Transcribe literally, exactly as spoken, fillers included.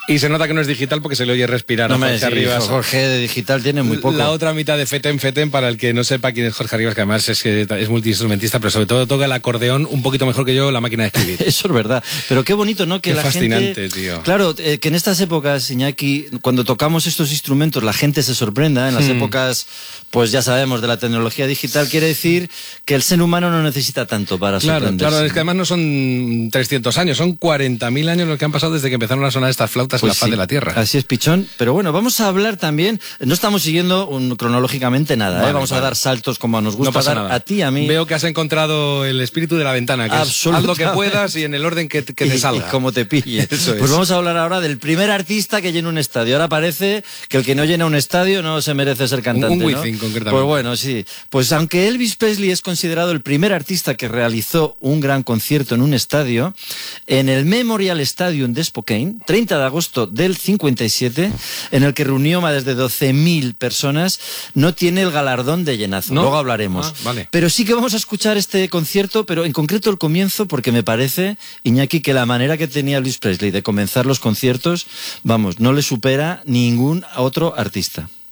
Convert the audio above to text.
Y se nota que no es digital porque se le oye respirar no a Jorge me, sí, Arribas. Jorge de digital tiene muy poco. La otra mitad de Feten Feten, para el que no sepa quién es Jorge Arribas, que además es que es multiinstrumentista, pero sobre todo toca el acordeón un poquito mejor que yo la máquina de escribir. Eso es verdad. Pero qué bonito, ¿no? Que qué la fascinante, gente... tío. Claro, eh, que en estas épocas, Iñaki, cuando tocamos estos instrumentos, la gente se sorprenda. En las hmm. épocas, pues ya sabemos, de la tecnología digital, quiere decir que el ser humano no necesita tanto para claro, sorprenderse. Claro, es que además no son trescientos años, son cuarenta mil años los que han pasado desde que empezaron a sonar estas flautas pues en la faz sí, de la Tierra. Así es, Pichón. Pero bueno, vamos a hablar también, no estamos siguiendo un, cronológicamente nada, vale, ¿eh? Vamos vale. a dar saltos como nos gusta no pasa dar nada. a ti, a mí. Veo que has encontrado el espíritu de la ventana, que es, haz lo que puedas y en el orden que, que te y, salga. Y como te pille. Eso es. Pues vamos a hablar ahora del primer artista que llena un estadio. Ahora parece que el que no llena un estadio no se merece ser cantante, Un, un ¿no? Wizzing, concretamente. Pues bueno, sí. Pues aunque Elvis Presley es considerado el primer artista que realizó un gran concierto en un estadio, en el Memorial Stadium de Spokane, treinta de agosto del cincuenta y siete, en el que reunió más de doce mil personas, no tiene el galardón de llenazo. ¿No? Luego hablaremos. Ah, vale. Pero sí que vamos a escuchar este concierto, pero en concreto el comienzo, porque me parece, Iñaki, que la manera que tenía Elvis Presley de comenzar los conciertos, vamos, no le supera ningún otro artista.